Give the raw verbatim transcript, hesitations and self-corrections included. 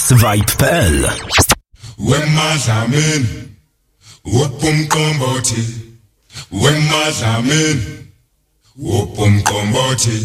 dance vibe kropka p l. Wemadlamini uphumqombothi wemadlamini uphumqombothi